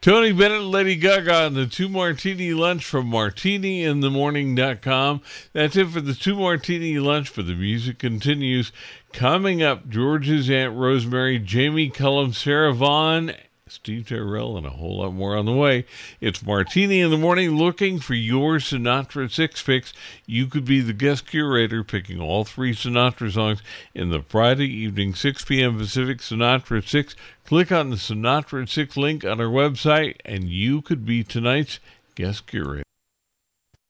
Tony Bennett and Lady Gaga on the Two Martini Lunch from martiniinthemorning.com. That's it for the Two Martini Lunch, for the music continues. Coming up, George's Aunt Rosemary, Jamie Cullum, Sarah Vaughan, Steve Tyrrell, and a whole lot more on the way. It's Martini in the Morning, looking for your Sinatra Six Picks. You could be the guest curator, picking all three Sinatra songs in the Friday evening, 6 p.m. Pacific, Sinatra at 6. Click on the Sinatra at 6 link on our website, and you could be tonight's guest curator.